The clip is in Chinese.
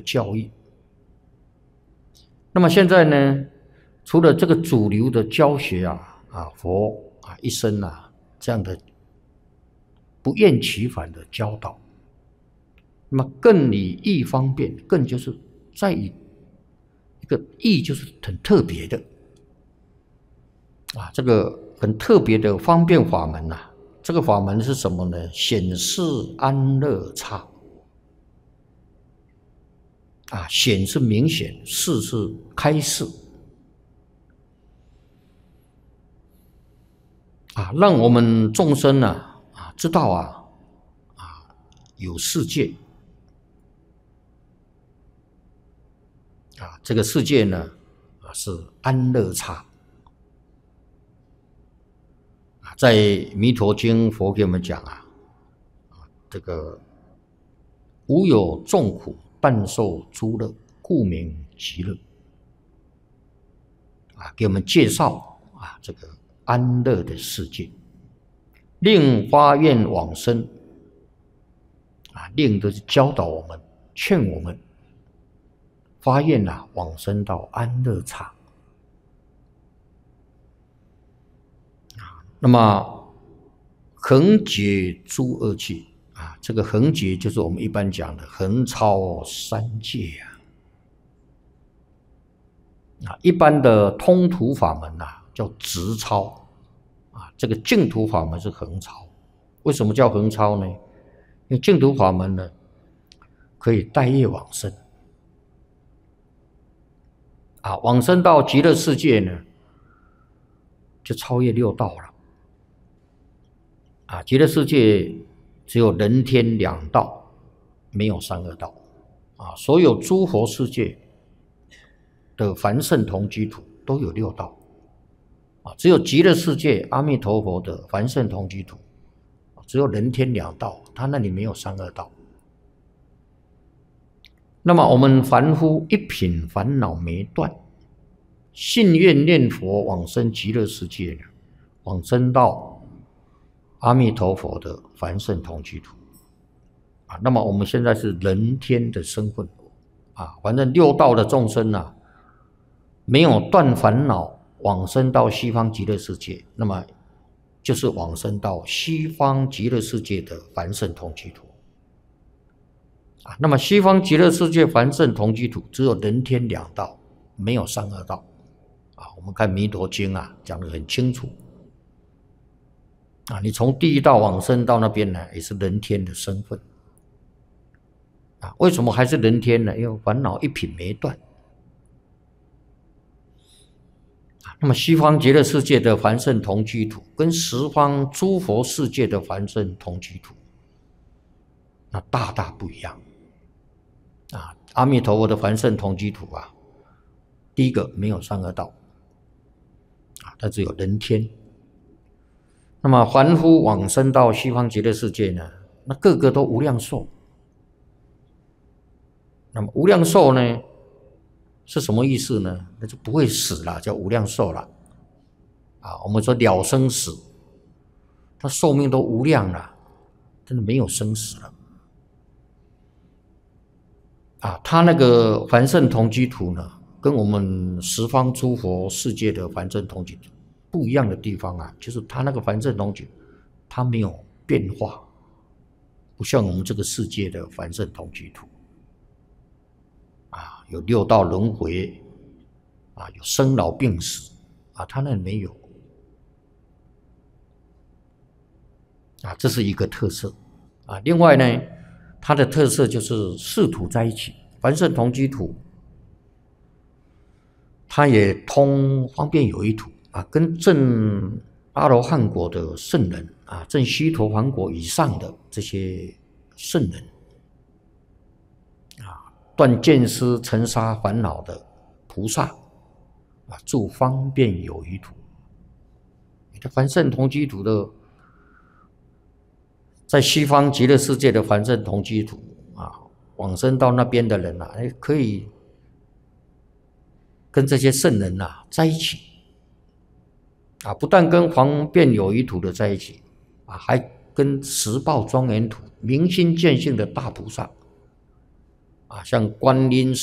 教义。那么现在呢，除了这个主流的教学佛一生这样的不厌其烦的教导，那么更以义方便，更就是在于一个义就是很特别的这个很特别的方便法门这个法门是什么呢？显示安乐差显是明显，示是开示让我们众生知道有世界这个世界呢是安乐差在弥陀经佛给我们讲这个无有众苦，但受诸乐，故名极乐给我们介绍这个安乐的世界，令发愿往生令都是教导我们，劝我们发愿往生到安乐差那么横解诸恶趣这个横解就是我们一般讲的横超三界一般的通途法门叫直超这个净土法门是横超。为什么叫横超呢？因为净土法门呢可以带业往生往生到极乐世界呢就超越六道了极乐世界只有人天两道，没有三恶道所有诸佛世界的凡圣同居土都有六道只有极乐世界阿弥陀佛的凡圣同居土只有人天两道，他那里没有三恶道。那么我们凡夫一品烦恼没断，信愿念佛往生极乐世界，往生到阿弥陀佛的凡圣同居土那么我们现在是人天的身份反正六道的众生没有断烦恼往生到西方极乐世界，那么就是往生到西方极乐世界的凡圣同居土那么西方极乐世界凡圣同居土只有人天两道，没有三恶道我们看弥陀经讲得很清楚你从第一道往生到那边呢，也是人天的身份为什么还是人天呢？因为烦恼一品没断那么西方极乐世界的凡圣同居土跟十方诸佛世界的凡圣同居土那大大不一样阿弥陀佛的凡圣同居土第一个没有三恶道它只有人天。那么凡夫往生到西方极乐世界呢，那个个都无量寿。那么无量寿呢是什么意思呢？那就不会死了，叫无量寿了我们说了生死，他寿命都无量了，真的没有生死了他那个凡圣同居土呢，跟我们十方诸佛世界的凡圣同居土不一样的地方就是他那个凡圣同居他没有变化，不像我们这个世界的凡圣同居土有六道轮回有生老病死他那没有这是一个特色另外呢，它的特色就是四土在一起，凡圣同居土它也通方便有余土跟证阿罗汉果的圣人证须陀洹果以上的这些圣人断见思尘沙烦恼的菩萨住方便有余土。你的凡圣同居土的在西方极乐世界的凡圣同居土往生到那边的人可以跟这些圣人在一起不但跟方便有余土的在一起还跟十报庄严土明心见性的大菩萨啊，像观音